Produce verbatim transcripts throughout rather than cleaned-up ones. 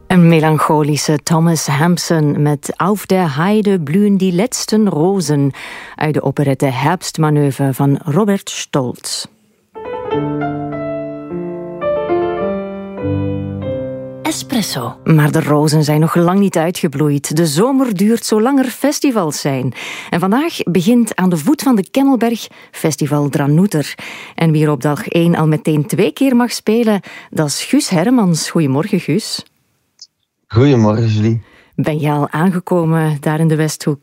Een melancholische Thomas Hampson met Auf der Heide blühen die letzten Rosen uit de operette Herbstmanoeuvre van Robert Stolz. Espresso. Maar de rozen zijn nog lang niet uitgebloeid. De zomer duurt zolang er festivals zijn. En vandaag begint aan de voet van de Kemmelberg Festival Dranouter. En wie er op dag één al meteen twee keer mag spelen, dat is Guus Hermans. Goedemorgen, Guus. Goedemorgen, Julie. Ben je al aangekomen daar in de Westhoek?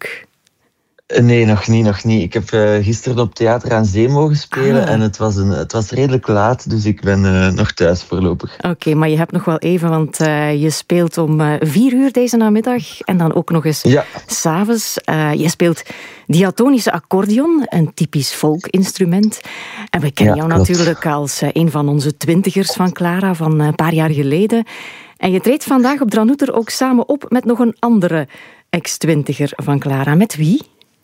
Nee, nog niet, nog niet. Ik heb uh, gisteren op Theater aan Zee mogen spelen ah. en het was, een, het was redelijk laat, dus ik ben uh, nog thuis voorlopig. Oké, okay, maar je hebt nog wel even, want uh, je speelt om uh, vier uur deze namiddag en dan ook nog eens ja. 's avonds. Uh, je speelt diatonische accordeon, een typisch folkinstrument. En we kennen ja, jou klopt. natuurlijk als uh, een van onze twintigers van Clara van uh, een paar jaar geleden. En je treedt vandaag op Dranouter ook samen op met nog een andere ex-twintiger van Clara. Met wie?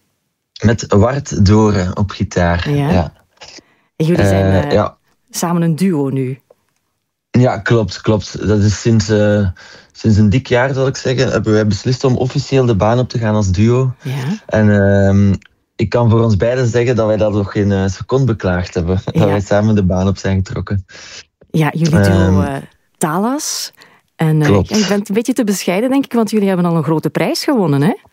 Met Wart Doren op gitaar. Ja. ja. En jullie zijn uh, uh, ja. samen een duo nu. Ja, klopt, klopt. Dat is sinds, uh, sinds een dik jaar, zal ik zeggen, hebben wij beslist om officieel de baan op te gaan als duo. Ja. En uh, ik kan voor ons beiden zeggen dat wij dat nog geen uh, seconde beklaagd hebben. Ja. Dat wij samen de baan op zijn getrokken. Ja, jullie duo uh, Talas. En uh, ja, je bent een beetje te bescheiden, denk ik, want jullie hebben al een grote prijs gewonnen, hè?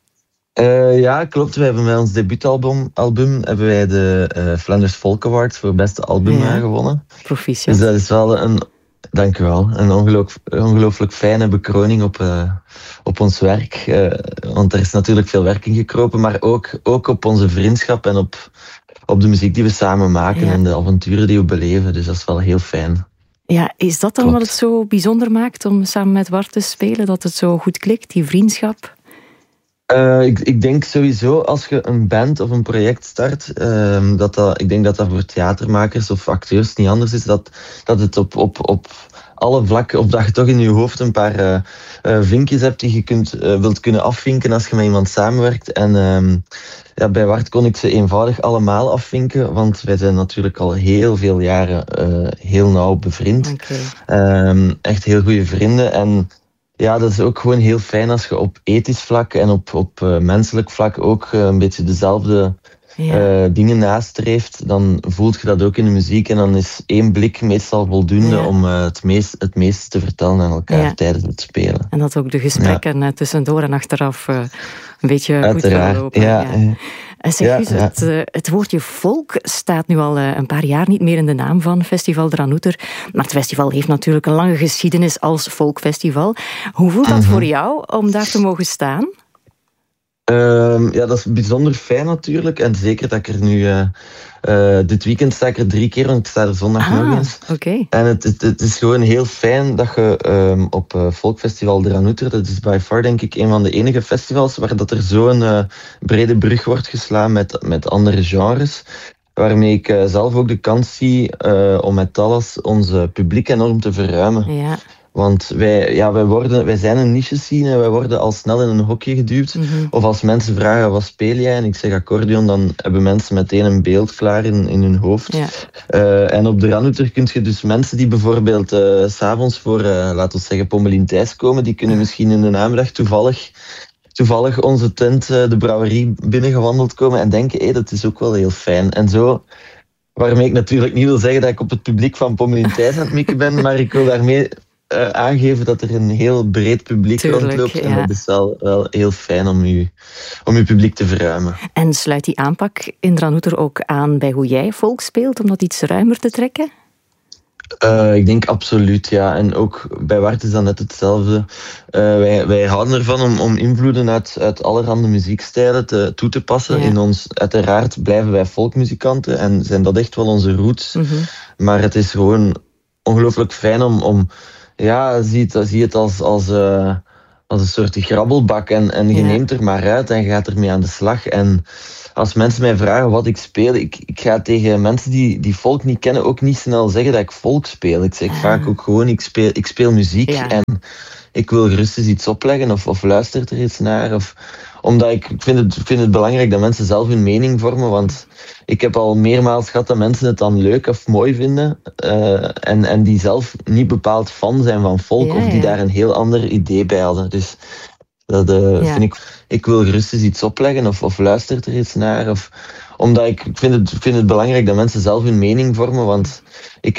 Uh, ja, klopt. We hebben met ons debuutalbum album, hebben wij de uh, Flanders Folk Award voor beste album ja. gewonnen. Proficiat. Dus dat is wel een, dank u wel, een ongeloof, ongelooflijk fijne bekroning op, uh, op ons werk. Uh, want er is natuurlijk veel werk in gekropen, maar ook, ook op onze vriendschap en op, op de muziek die we samen maken ja. en de avonturen die we beleven. Dus dat is wel heel fijn. Ja, is dat dan Klopt. Wat het zo bijzonder maakt om samen met Wart te spelen? Dat het zo goed klikt, die vriendschap? Uh, ik, ik denk sowieso, als je een band of een project start, uh, dat dat, ik denk dat dat voor theatermakers of acteurs niet anders is, dat, dat het op, op, op alle vlakken, of dat je toch in je hoofd een paar uh, uh, vinkjes hebt die je kunt, uh, wilt kunnen afvinken als je met iemand samenwerkt. En uh, ja, bij Wart kon ik ze eenvoudig allemaal afvinken, want wij zijn natuurlijk al heel veel jaren uh, heel nauw bevriend. Okay. Uh, echt heel goede vrienden. En ja, dat is ook gewoon heel fijn als je op ethisch vlak en op, op uh, menselijk vlak ook uh, een beetje dezelfde ja. uh, dingen nastreeft. Dan voelt je dat ook in de muziek en dan is één blik meestal voldoende ja. om uh, het, meest, het meeste te vertellen aan elkaar ja. tijdens het spelen. En dat ook de gesprekken ja. tussendoor en achteraf uh, een beetje Uiteraard. goed verlopen. Ja, ja. ja. Zeg, ja, dus, ja. het, uh, het woordje folk staat nu al uh, een paar jaar niet meer in de naam van Festival Dranouter. Maar het festival heeft natuurlijk een lange geschiedenis als folkfestival. Hoe voelt dat uh-huh. voor jou om daar te mogen staan? Uh, ja, dat is bijzonder fijn natuurlijk. En zeker dat ik er nu... Uh, uh, dit weekend sta ik er drie keer, want ik sta er zondag ah, nog eens. Okay. En het, het, het is gewoon heel fijn dat je um, op uh, Folkfestival Dranouter, dat is by far denk ik een van de enige festivals waar dat er zo'n uh, brede brug wordt geslaan met, met andere genres. Waarmee ik uh, zelf ook de kans zie uh, om met Talas onze publiek enorm te verruimen. Ja. Want wij, ja, wij, worden, wij zijn een niche scene en wij worden al snel in een hokje geduwd. Mm-hmm. Of als mensen vragen, wat speel jij? En ik zeg accordeon, dan hebben mensen meteen een beeld klaar in, in hun hoofd. Ja. Uh, en op de Dranouter kun je dus mensen die bijvoorbeeld uh, 's avonds voor, uh, laten we zeggen, Pommelien Thijs komen, die kunnen misschien in de namiddag toevallig, toevallig onze tent, uh, de brouwerie, binnengewandeld komen en denken, hé, hey, dat is ook wel heel fijn. En zo... Waarmee ik natuurlijk niet wil zeggen dat ik op het publiek van Pommelien Thijs aan het mikken ben, maar ik wil daarmee... Uh, aangeven dat er een heel breed publiek Tuurlijk, rondloopt. En ja. dat is wel, wel heel fijn om je, om je publiek te verruimen. En sluit die aanpak in Dranouter ook aan bij hoe jij folk speelt, om dat iets ruimer te trekken? Uh, ik denk absoluut, ja. En ook bij Wart is dat net hetzelfde. Uh, wij, wij houden ervan om, om invloeden uit, uit allerhande muziekstijlen te, toe te passen. Ja. In ons, uiteraard blijven wij folkmuzikanten en zijn dat echt wel onze roots. Mm-hmm. Maar het is gewoon ongelooflijk fijn om... om ja, zie het, zie het als, als, uh, als een soort grabbelbak en, en je ja. neemt er maar uit en je gaat ermee aan de slag. En als mensen mij vragen wat ik speel, ik, ik ga tegen mensen die, die folk niet kennen ook niet snel zeggen dat ik folk speel. Ik zeg ah. vaak ook gewoon, ik speel, ik speel muziek. Ja. En ik wil gerust eens iets opleggen of, of luistert er iets naar. Of, omdat ik vind het, vind het belangrijk dat mensen zelf hun mening vormen, want ik heb al meermaals gehad dat mensen het dan leuk of mooi vinden uh, en, en die zelf niet bepaald fan zijn van folk, ja, of die ja. daar een heel ander idee bij hadden. Dus dat uh, ja. vind ik... Ik wil gerust eens iets opleggen of, of luistert er iets naar. Of, omdat ik vind het, vind het belangrijk dat mensen zelf hun mening vormen, want ik